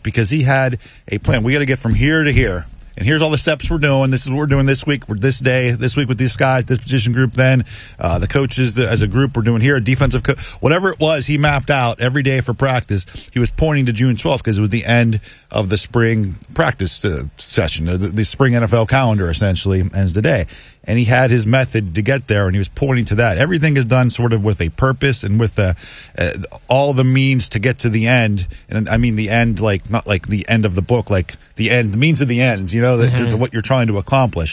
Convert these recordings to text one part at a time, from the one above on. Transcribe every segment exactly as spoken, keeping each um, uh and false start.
because he had a plan. We got to get from here to here. And here's all the steps we're doing. This is what we're doing this week. We're this day, this week with these guys, this position group. Then uh, the coaches the, as a group we're doing here. Defensive coach, whatever it was, he mapped out every day for practice. He was pointing to June twelfth because it was the end of the spring practice uh, session. The, the spring N F L calendar essentially ends today. And he had his method to get there, and he was pointing to that. Everything is done sort of with a purpose and with a, uh, all the means to get to the end. And I mean the end, like not like the end of the book, like the end, the means of the ends. You know, the, mm-hmm. the, what you're trying to accomplish.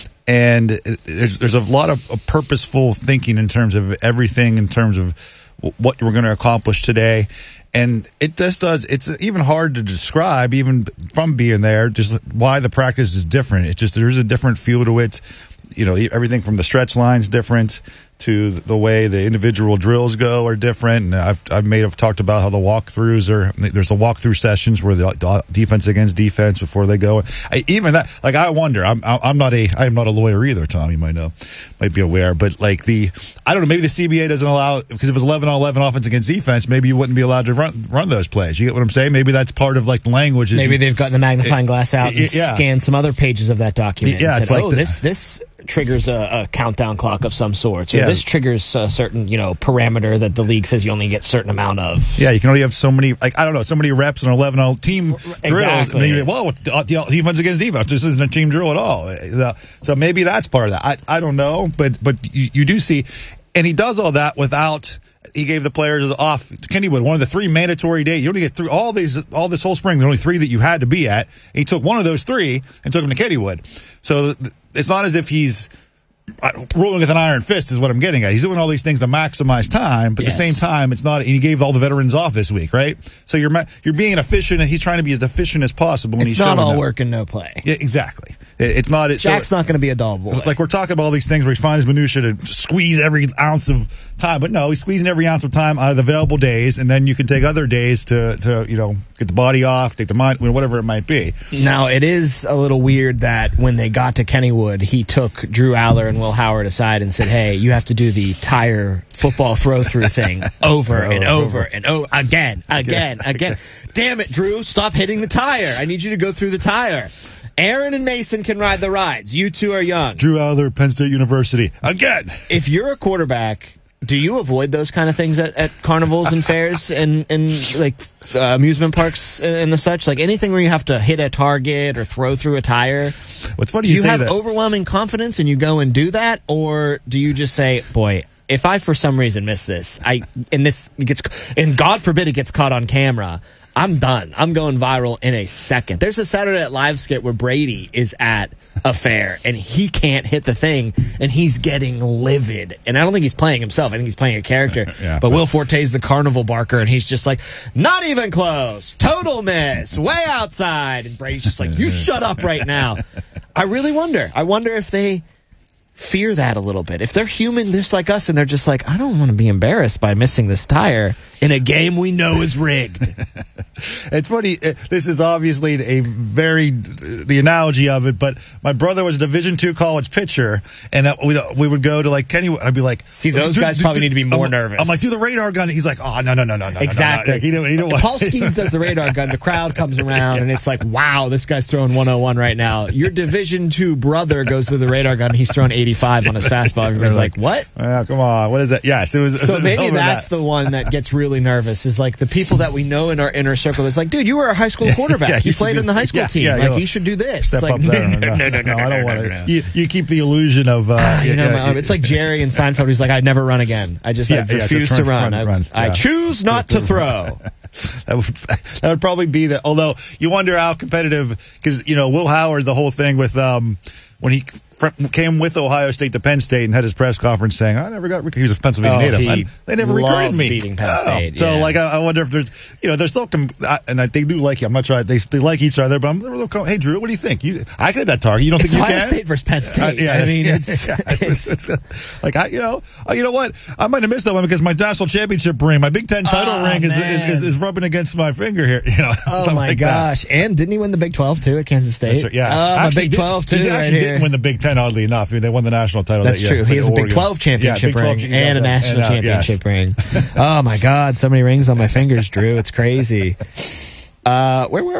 And there's there's a lot of, of purposeful thinking in terms of everything, in terms of what we're going to accomplish today. And it just does, it's even hard to describe, even from being there, just why the practice is different. It's just, there's a different feel to it. You know, everything from the stretch lines different to the way the individual drills go are different. And I've I've made I've talked about how the walkthroughs are. There's a walkthrough sessions where the defense against defense before they go. I, even that, like I wonder. I'm I'm not a I'm not a lawyer either. Tom, you might know, might be aware. But like the I don't know. Maybe the C B A doesn't allow, because if it was eleven on eleven offense against defense, maybe you wouldn't be allowed to run run those plays. You get what I'm saying? Maybe that's part of like the language. Maybe you, they've gotten the magnifying glass out and it, yeah. scanned some other pages of that document. Yeah, and it's said, like oh, the, this this. triggers a, a countdown clock of some sort. Or yeah. this triggers a certain, you know, parameter that the league says you only get a certain amount of. Yeah, you can only have so many, like, I don't know, so many reps on eleven team exactly. drills. And then you well, defense against defense. This isn't a team drill at all. So maybe that's part of that. I, I don't know, but but you, you do see, and he does all that without, he gave the players off to Kennywood, one of the three mandatory days. You only get through all these, all this whole spring. There's only three that you had to be at. And he took one of those three and took them to Kennywood. So it's not as if he's ruling with an iron fist is what I'm getting at. He's doing all these things to maximize time, but yes. at the same time, it's not. And he gave all the veterans off this week, right? So you're you're being efficient, and he's trying to be as efficient as possible. When it's he's not all them. work and no play. Yeah, exactly. It's not. It's Jack's so, not going to be a dull boy. Like we're talking about all these things where he finds minutia to squeeze every ounce of time, but no, he's squeezing every ounce of time out of the available days, and then you can take other days to, to you know, get the body off, take the mind, whatever it might be. Now, it is a little weird that when they got to Kennywood, he took Drew Aller and Will Howard aside and said, hey, you have to do the tire football throw-through thing over and over and over, again, again, again. Damn it, Drew, stop hitting the tire. I need you to go through the tire. Aaron and Mason can ride the rides. You two are young. Drew Aller, Penn State University. Again. If you're a quarterback, do you avoid those kind of things at, at carnivals and fairs and, and like uh, amusement parks and, and the such? Like anything where you have to hit a target or throw through a tire? What's funny, do you, you say have that. overwhelming confidence and you go and do that? Or do you just say, boy, if I for some reason miss this, I and this gets, and God forbid it gets caught on camera, I'm done. I'm going viral in a second. There's a Saturday Night Live skit where Brady is at a fair and he can't hit the thing and he's getting livid. And I don't think he's playing himself. I think he's playing a character. yeah, but, but Will Forte's the carnival barker and he's just like, not even close. Total miss. Way outside. And Brady's just like, you shut up right now. I really wonder. I wonder if they fear that a little bit. If they're human just like us and they're just like, I don't want to be embarrassed by missing this tire in a game we know is rigged. It's funny. This is obviously a very the analogy of it, but my brother was a Division two college pitcher, and we we would go to like Kenny. I'd be like, see, those guys do, probably do, need to be more I'm, nervous. I'm like, do the radar gun. He's like, oh no no no no no exactly. No, no. He don't, he don't Paul Skeens does the radar gun. The crowd comes around, yeah. and it's like, wow, this guy's throwing one oh one right now. Your Division two brother goes to the radar gun. He's throwing eighty-five on his fastball. Everybody's like, what? Oh, come on, what is that? Yes, it was. So it was maybe that's that. the one that gets really nervous. Is like the people that we know in our inner circle. It's like, dude, you were a high school quarterback. yeah, you, you played do, in the high school yeah, team. Yeah, like, you, you should do this. Step it's like, up there. No, no, no, no, no, no, no, I don't no, want no, to. no. You, you keep the illusion of. Uh, you know, yeah, it's like Jerry in Seinfeld. He's like, I'd never run again. I just yeah, I refuse yeah, to run. run. run, I, run I yeah. choose not to throw. That would that would probably be that. Although you wonder how competitive, because you know Will Howard, the whole thing with um when he came with Ohio State to Penn State and had his press conference saying, I never got, he was a Pennsylvania oh, native. He I, they never recruited me. beating Penn State. Oh. So, yeah. like, I, I wonder if there's, you know, they're still, com- I, and I, they do like you. I'm not sure they, they like each other, but I'm they're com- hey, Drew, what do you think? You, I can hit that target. You don't it's think Ohio you can? State versus Penn State. Uh, yeah, I mean, yeah, it's, yeah, it's, it's like, I, you know, uh, you know what? I might have missed that one because my national championship ring, my Big Ten title oh, ring is, is, is, is rubbing against my finger here. You know, oh, my like gosh. That. And didn't he win the Big twelve, too, at Kansas State? Right, yeah. Uh, actually, Big twelve, too. He actually right didn't here. win the Big Ten, oddly enough. I mean, they won the national title. That's that true. year, He has a Big Oregon. twelve championship yeah, ring twelve, and a national and, uh, championship yes. ring. Oh, my God. So many rings on my fingers, Drew. It's crazy. Uh, where were